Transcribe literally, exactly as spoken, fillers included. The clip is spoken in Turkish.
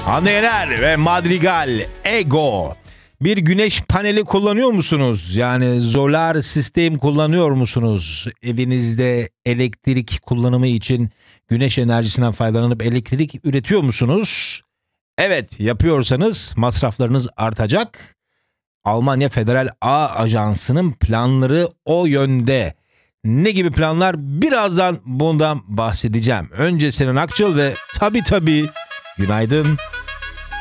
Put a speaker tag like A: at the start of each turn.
A: Hande Yener ve Madrigal Ego. Bir güneş paneli kullanıyor musunuz? Yani solar sistem kullanıyor musunuz? Evinizde elektrik kullanımı için güneş enerjisinden faydalanıp elektrik üretiyor musunuz? Evet, yapıyorsanız masraflarınız artacak. Almanya Federal Ağ Ajansı'nın planları o yönde. Ne gibi planlar? Birazdan bundan bahsedeceğim. Önce Sinan Akçıl ve tabii tabii günaydın.